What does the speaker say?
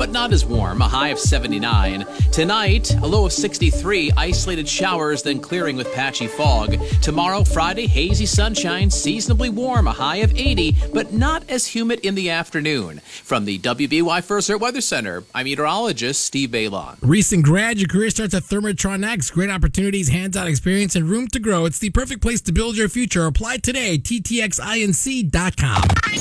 but not as warm, a high of 79. Tonight, a low of 63, isolated showers, then clearing with patchy fog. Tomorrow, Friday, hazy sunshine, seasonably warm, a high of 80, but not as humid in the afternoon. From the WBY First Alert Weather Center, I'm meteorologist Steve Bailon. Recent grad, your career starts at Thermotron X. Great opportunities, hands-on experience, and room to grow. It's the perfect place to build your future. Apply today, ttxinc.com.